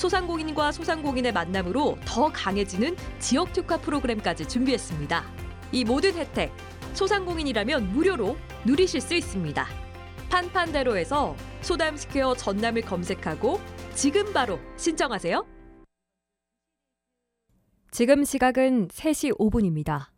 소상공인과 소상공인의 만남으로 더 강해지는 지역 특화 프로그램까지 준비했습니다. 이 모든 혜택, 소상공인이라면 무료로 누리실 수 있습니다. 판판대로에서 소담스퀘어 전남을 검색하고 지금 바로 신청하세요. 지금 시각은 3시 5분입니다.